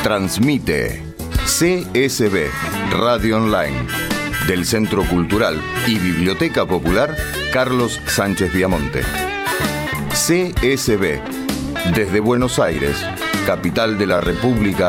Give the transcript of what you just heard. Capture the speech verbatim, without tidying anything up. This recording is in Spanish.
Transmite C S B Radio Online del Centro Cultural y Biblioteca Popular Carlos Sánchez Viamonte. C S B desde Buenos Aires, capital de la República